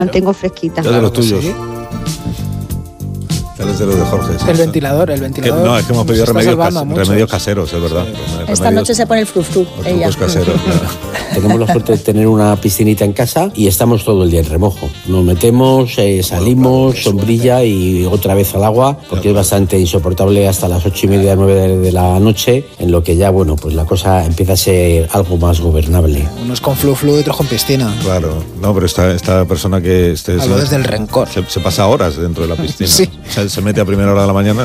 mantengo fresquita. Ya de los tuyos. ¿Sí? De los de Jorge. Sí, el ventilador. No, es que hemos pedido remedios caseros, es verdad. Sí. Esta noche se pone el frufru. Ella. Caseros, Tenemos la suerte de tener una piscinita en casa y estamos todo el día en remojo. Nos metemos, salimos, sombrilla y otra vez al agua, porque es bastante insoportable hasta las 8:30, 9 de la noche, en lo que ya, bueno, pues la cosa empieza a ser algo más gobernable. Unos con flu y otros con piscina. Claro, no, pero esta persona que... Hablo desde el rencor. Se pasa horas dentro de la piscina. Sí. O sea, se mete a primera hora de la mañana,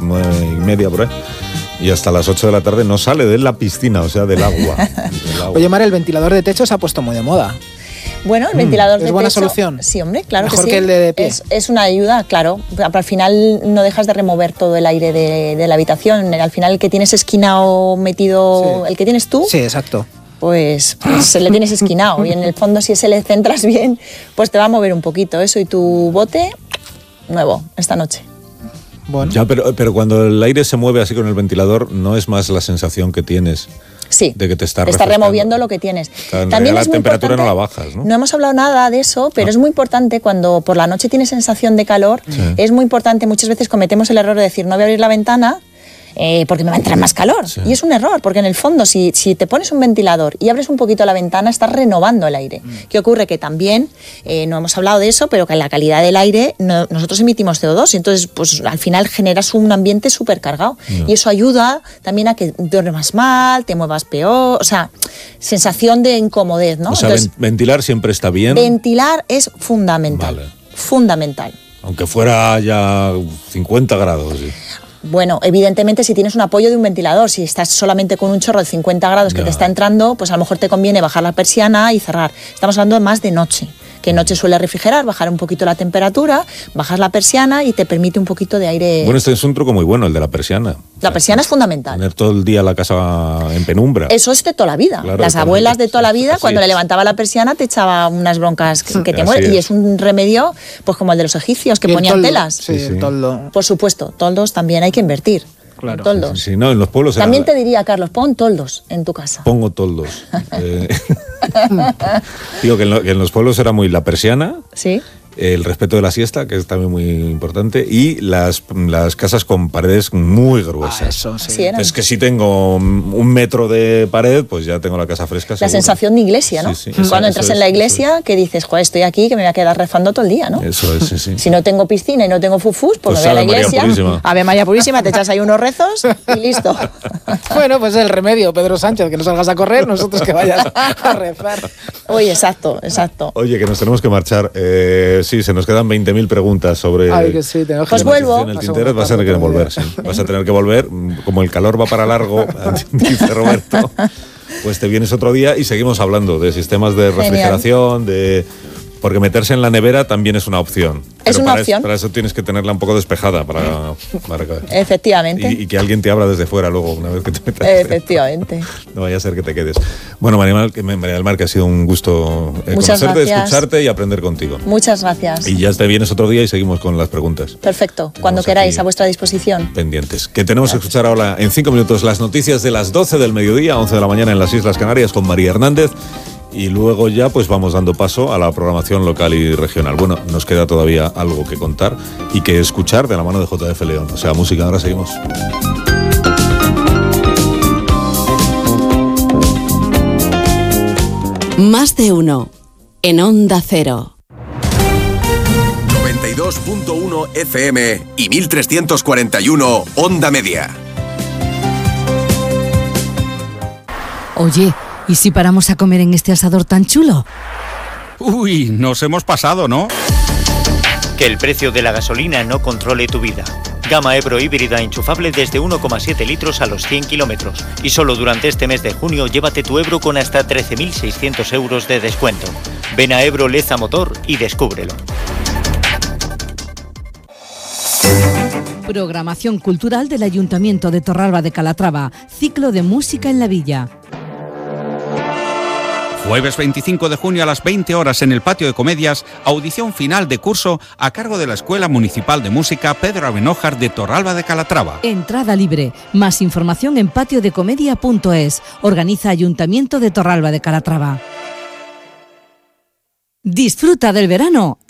9:30 por ahí, y hasta las 8 de la tarde no sale de la piscina, o sea, del agua. Oye, Mar, el ventilador de techo se ha puesto muy de moda. Bueno, el ventilador de techo... ¿Es buena solución? Sí, hombre, claro Mejor que sí. Mejor que el de pie. Es una ayuda, claro. Al final no dejas de remover todo el aire de la habitación. Al final el que tienes esquinado metido... Sí. El que tienes tú... Sí, exacto. Pues le tienes esquinado y en el fondo si ese le centras bien, pues te va a mover un poquito eso. Y tu bote, nuevo, esta noche. Bueno. Ya, pero cuando el aire se mueve así con el ventilador, no es más la sensación que tienes. Sí, de que te está removiendo lo que tienes. Claro, también la temperatura no la bajas, ¿no? No hemos hablado nada de eso, pero es muy importante cuando por la noche tienes sensación de calor, es muy importante, muchas veces cometemos el error de decir no voy a abrir la ventana porque me va a entrar más calor. Sí. Y es un error, porque en el fondo si te pones un ventilador y abres un poquito la ventana, estás renovando el aire. ¿Qué ocurre? Que también, no hemos hablado de eso, pero que en la calidad del aire nosotros emitimos CO2 y entonces pues al final generas un ambiente súper cargado. Y eso ayuda también a que duermas mal, te muevas peor, o sea, sensación de incomodez, ¿no? O sea, entonces, ventilar siempre está bien. Ventilar es fundamental. Vale. Fundamental. Aunque fuera ya 50 grados. Sí. Bueno, evidentemente si tienes un apoyo de un ventilador, si estás solamente con un chorro de 50 grados que te está entrando, pues a lo mejor te conviene bajar la persiana y cerrar. Estamos hablando más de noche, que noche suele refrigerar, bajar un poquito la temperatura, bajas la persiana y te permite un poquito de aire. Bueno, este es un truco muy bueno, el de la persiana. La persiana es fundamental. Tener todo el día la casa en penumbra. Eso es de toda la vida. Claro, las abuelas de toda la vida, cuando le levantaba la persiana, te echaba unas broncas que te mueren. Y es un remedio, pues como el de los egipcios, que ponían telas. Sí, el toldo. Por supuesto, toldos también hay que invertir. Claro. Toldos. Sí, no, en los pueblos también te diría, Carlos, pon toldos en tu casa. Pongo toldos. Digo que en los pueblos era muy la persiana. Sí. El respeto de la siesta, que es también muy importante, y las casas con paredes muy gruesas. Eso, sí. Sí, es que si tengo 1 metro de pared, pues ya tengo la casa fresca. La seguro. Sensación de iglesia, ¿no? Sí, cuando entras en la iglesia, que dices, joder, estoy aquí, que me voy a quedar rezando todo el día, ¿no? Eso es, sí. Si no tengo piscina y no tengo fufús, pues me voy a la iglesia, Ave María Purísima, te echas ahí unos rezos y listo. Bueno, pues el remedio, Pedro Sánchez, que no salgas a correr, nosotros que vayas a rezar. Oye, exacto. Oye, que nos tenemos que marchar. Sí, se nos quedan 20.000 preguntas sobre... Ay, que sí, tengo que... Pues vuelvo. En el tintero vas a tener que volver, sí. Vas a tener que volver. Como el calor va para largo, dice Roberto, pues te vienes otro día y seguimos hablando de sistemas de refrigeración, porque meterse en la nevera también es una opción. Es una opción. Para eso tienes que tenerla un poco despejada. Efectivamente. Y que alguien te abra desde fuera luego, una vez que te metas. Efectivamente. No vaya a ser que te quedes. Bueno, María del Mar, que ha sido un gusto conocerte, escucharte y aprender contigo. Muchas gracias. Y ya te vienes otro día y seguimos con las preguntas. Perfecto. Cuando queráis, a vuestra disposición. Pendientes. Que tenemos que escuchar ahora en 5 minutos las noticias de las 12 del mediodía, 11 de la mañana en las Islas Canarias con María Hernández. Y luego ya pues vamos dando paso a la programación local y regional. Bueno, nos queda todavía algo que contar y que escuchar de la mano de JF León. O sea, música, ahora seguimos. Más de uno en Onda Cero. 92.1 FM y 1341 Onda Media. Oye, ¿y si paramos a comer en este asador tan chulo? Uy, nos hemos pasado, ¿no? Que el precio de la gasolina no controle tu vida. Gama Ebro híbrida enchufable desde 1,7 litros a los 100 kilómetros. Y solo durante este mes de junio llévate tu Ebro con hasta 13.600 euros de descuento. Ven a Ebro Leza Motor y descúbrelo. Programación cultural del Ayuntamiento de Torralba de Calatrava. Ciclo de música en la villa. Jueves 25 de junio a las 20 horas en el Patio de Comedias, audición final de curso a cargo de la Escuela Municipal de Música Pedro Abenójar de Torralba de Calatrava. Entrada libre. Más información en patiodecomedia.es. Organiza Ayuntamiento de Torralba de Calatrava. Disfruta del verano